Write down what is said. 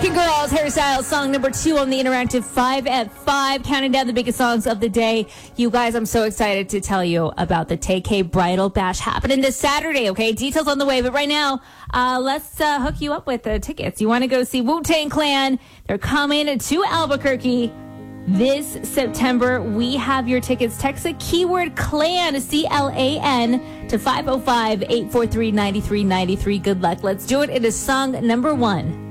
American Girls Hairstyle, song number 2 on the Interactive 5 at 5, counting down the biggest songs of the day. You guys, I'm so excited to tell you about the Tay-K Bridal Bash happening this Saturday, okay? Details on the way, but right now, let's hook you up with the tickets. You want to go see Wu-Tang Clan? They're coming to Albuquerque this September. We have your tickets. Text the keyword CLAN, C-L-A-N, to 505-843-9393. Good luck. Let's do it. It is song number 1.